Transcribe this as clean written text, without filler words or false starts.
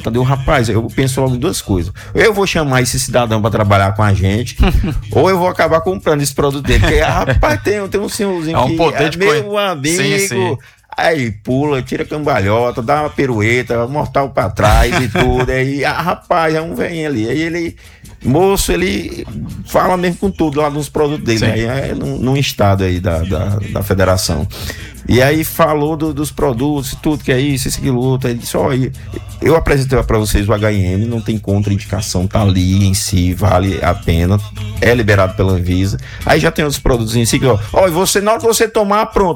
representante. Rapaz, eu penso logo em duas coisas. Eu vou chamar esse cidadão para trabalhar com a gente, ou eu vou acabar comprando esse produto dele. Porque, rapaz, tem um senhorzinho que poder de meu amigo. Sim. Aí pula, tira cambalhota, dá uma pirueta, mortal pra trás e tudo. Aí, rapaz, é um velhinho ali. Aí ele fala mesmo com tudo lá nos produtos dele. Aí é num estado aí da federação. E aí falou dos produtos, tudo que é isso, esse aquilo outro. Aí disse, eu apresentei para vocês o HM, não tem contraindicação, tá ali em si, vale a pena, é liberado pela Anvisa. Aí já tem outros produtos em si que, na hora que você tomar, pronto.